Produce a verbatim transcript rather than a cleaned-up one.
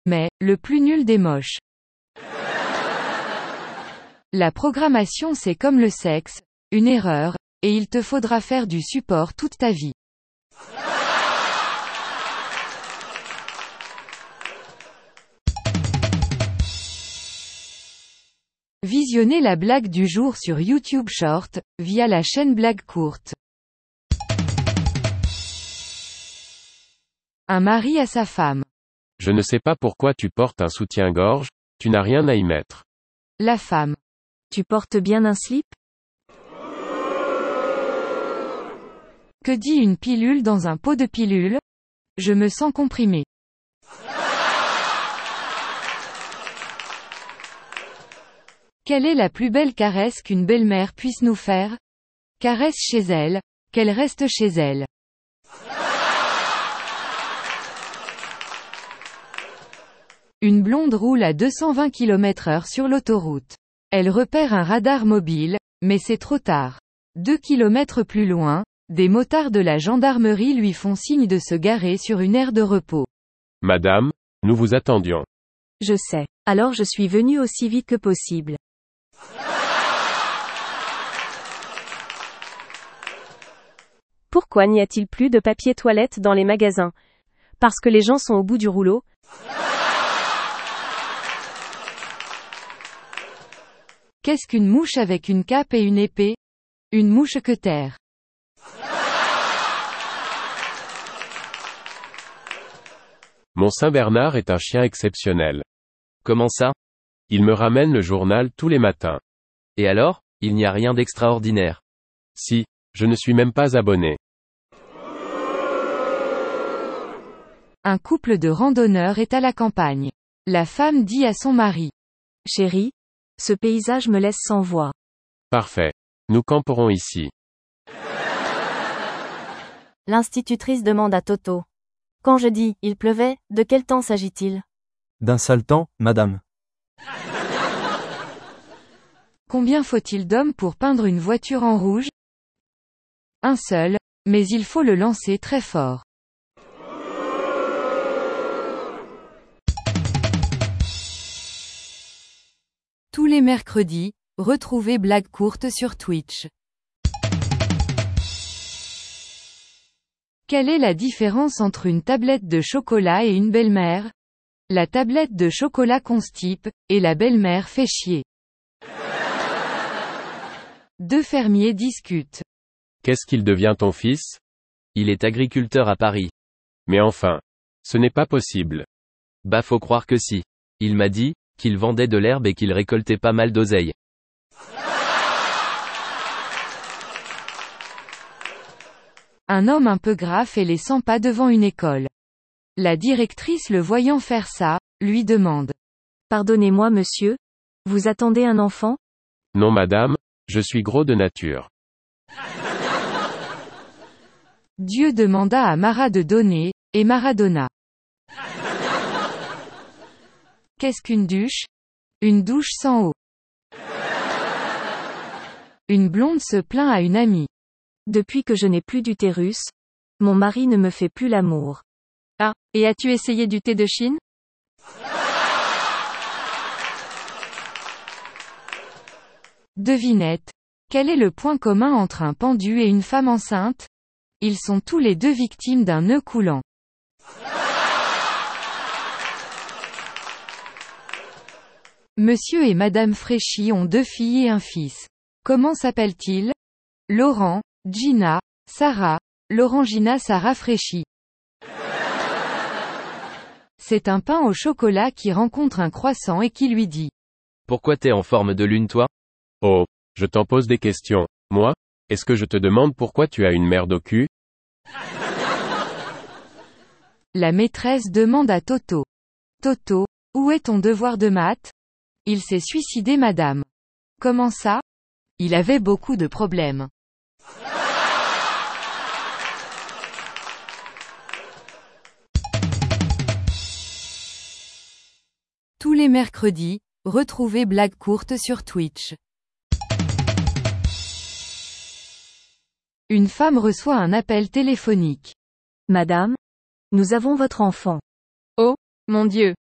Mais, le plus nul des moches. La programmation c'est comme le sexe, une erreur, et il te faudra faire du support toute ta vie. Visionnez la blague du jour sur YouTube Short, via la chaîne Blague Courte. Un mari à sa femme. Je ne sais pas pourquoi tu portes un soutien-gorge, tu n'as rien à y mettre. La femme. Tu portes bien un slip? Que dit une pilule dans un pot de pilule? Je me sens comprimé. Quelle est la plus belle caresse qu'une belle-mère puisse nous faire? Caresse chez elle, qu'elle reste chez elle. Une blonde roule à deux cent vingt kilomètres heure sur l'autoroute. Elle repère un radar mobile, mais c'est trop tard. Deux kilomètres plus loin, des motards de la gendarmerie lui font signe de se garer sur une aire de repos. Madame, nous vous attendions. Je sais. Alors je suis venu aussi vite que possible. Pourquoi n'y a-t-il plus de papier toilette dans les magasins? Parce que les gens sont au bout du rouleau? Qu'est-ce qu'une mouche avec une cape et une épée? Une mouche-queutère. Mon Saint-Bernard est un chien exceptionnel. Comment ça? Il me ramène le journal tous les matins. Et alors, il n'y a rien d'extraordinaire. Si, je ne suis même pas abonné. Un couple de randonneurs est à la campagne. La femme dit à son mari. Chérie, ce paysage me laisse sans voix. Parfait. Nous camperons ici. L'institutrice demande à Toto. Quand je dis « il pleuvait », de quel temps s'agit-il? D'un sale temps, madame. Combien faut-il d'hommes pour peindre une voiture en rouge? Un seul, mais il faut le lancer très fort. Tous les mercredis, retrouvez Blague Courte sur Twitch. Quelle est la différence entre une tablette de chocolat et une belle-mère? La tablette de chocolat constipe, et la belle-mère fait chier. Deux fermiers discutent. Qu'est-ce qu'il devient ton fils? Il est agriculteur à Paris. Mais enfin. Ce n'est pas possible. Bah faut croire que si. Il m'a dit qu'il vendait de l'herbe et qu'il récoltait pas mal d'oseille. Un homme un peu gras fait les cent pas devant une école. La directrice le voyant faire ça, lui demande. Pardonnez-moi monsieur? Vous attendez un enfant? Non madame, je suis gros de nature. Dieu demanda à Marat de donner, et Marat donna. Qu'est-ce qu'une douche? Une douche sans eau. Une blonde se plaint à une amie. Depuis que je n'ai plus d'utérus, mon mari ne me fait plus l'amour. Ah, et as-tu essayé du thé de Chine? Devinette. Quel est le point commun entre un pendu et une femme enceinte? Ils sont tous les deux victimes d'un nœud coulant. Monsieur et Madame Fréchy ont deux filles et un fils. Comment s'appellent-ils? Laurent, Gina, Sarah, Laurent-Gina Sarah Fréchy. C'est un pain au chocolat qui rencontre un croissant et qui lui dit. Pourquoi t'es en forme de lune toi? Oh, je t'en pose des questions. Moi? Est-ce que je te demande pourquoi tu as une merde au cul? La maîtresse demande à Toto. Toto, où est ton devoir de maths? Il s'est suicidé madame. Comment ça? Il avait beaucoup de problèmes. Tous les mercredis, retrouvez Blague Courte sur Twitch. Une femme reçoit un appel téléphonique. Madame, nous avons votre enfant. Oh, mon Dieu.